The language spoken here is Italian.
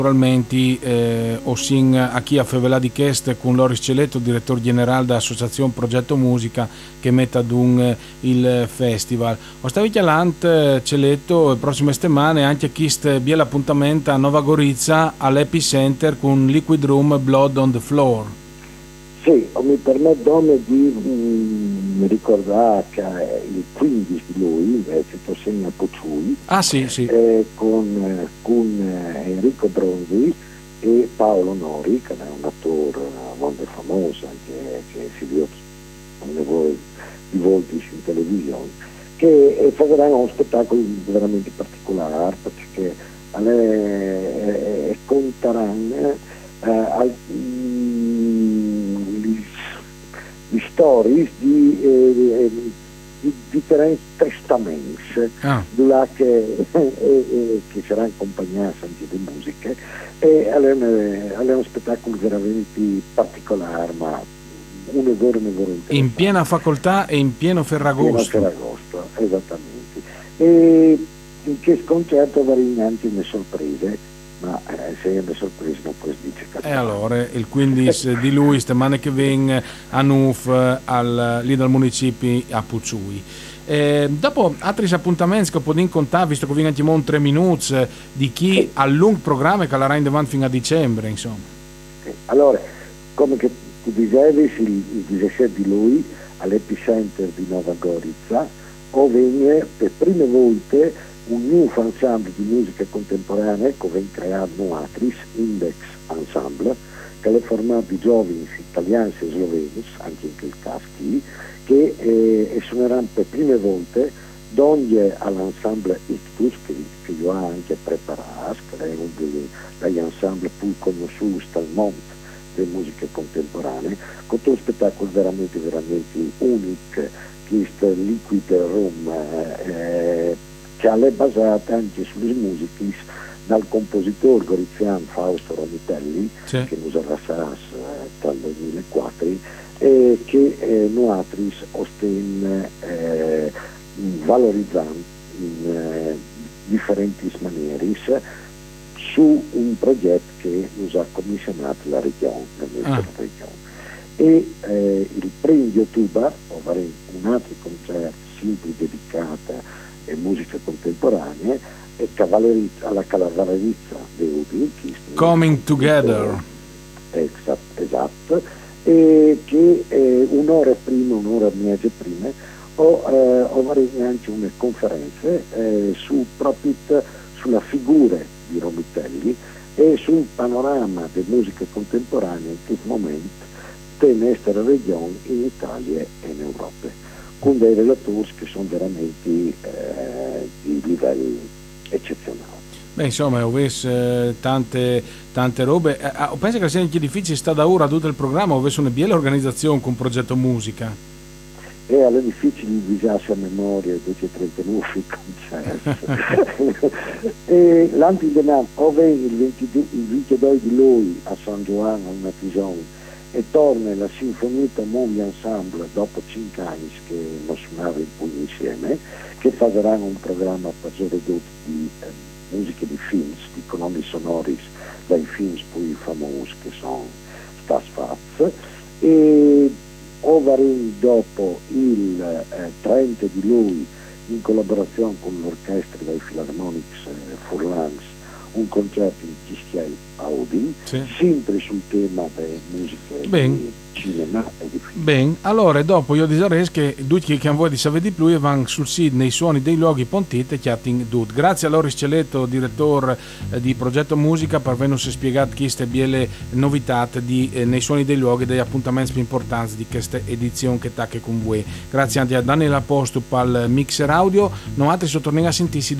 naturalmente Ossin a chi a Fevelà di Chest con Loris Celetto, direttore generale dell'associazione Progetto Musica che mette ad un il festival. Ostavi chialant Celetto le prossime settimane anche chi bie l'appuntamento a Nova Gorizia all'Epicenter con Liquid Room Blood on the Floor. Sì, mi permetto di ricordare che il 15 di lui, Cito Segna Pucciui, sì. con Enrico Bronzi e Paolo Nori, che è un attore molto famoso, che si vede di volti in televisione, che faranno uno spettacolo veramente particolare, perché conteranno di storie di differenti testamenti che saranno accompagnati anche di musiche, e è uno spettacolo veramente particolare, ma un evento interessante. In piena facoltà e in pieno Ferragosto. Esattamente. E in questo concerto varranno anche le sorprese, ma se è una sorpresa non puoi dire che. E allora il 15 di lui settimana che viene a Nuf lì dal municipio a Pucciui. Dopo altri appuntamenti che posso contare, visto che viene anche 3 minuti di chi ha un lungo programma che la rende avanti fino a dicembre, insomma. Allora, come che tu dicevi, il 17 di lui all'Epicenter di Nova Gorizia viene per prime volte un nuovo ensemble di musica contemporanea che viene creato Nuatris, Index Ensemble, che è formato di giovani italiani e sloveni, anche in quel caso che suoneranno per prime volte donne all'ensemble Ictus, che io ho anche preparato, che è uno degli ensemble più conosciuti al mondo delle musiche contemporanee, con un spettacolo veramente unico, che è il Liquid Room, che è basata anche sulle musiche dal compositore goriziano Fausto Romitelli, che nous a lasciato dal 2004, e che Nuatris ostenne valorizzando in differenti maniere su un progetto che nous ha commissionato la regione, la nostra regione. E il 1 di ottobre avremo un altro concerto sempre dedicato a musica contemporanea e alla cavallerizza dei Udin, Coming Together. Esatto, e che un'ora e mezza prima avremo anche una conferenza proprio sulla figura di Romitelli e sul panorama delle musiche contemporanee in questo momento della nostra regione, in Italia e in Europa, con dei relatori che sono veramente di livello eccezionale. Beh, insomma, ho visto tante robe. Penso che sia anche difficile sta da ora tutto il programma, ho visto una bella organizzazione con Progetto Musica. È difficile visarsi a memoria 239 concerti. E l'antidenam il 22 di lui a San Giovanni a una Tisone e torna la Sinfonita Mondi Ensemble dopo 5 anni che non suonava in pugno insieme, che faranno un programma per ridotto di musiche di film, di colonne sonori dai film più famosi che sono Stas Faz, e Ovarin dopo il 30 di lui in collaborazione con l'orchestra dei Philharmonics Furlans un concerto in Chischia Audi, sempre sul tema delle musiche di cinema e di film. Bene, allora dopo io disares che tutti che hanno voglia di sapere di più e vanno sul sito nei suoni dei luoghi pontite chiatin dut. Grazie a Loris Celetto, direttore di Progetto Musica, per averci spiegato queste biele novità nei suoni dei luoghi, degli appuntamenti più importanti di questa edizione che tacche con voi. Grazie anche a Daniela Postup al mixer audio, noi altri sottorniamo a sentirsi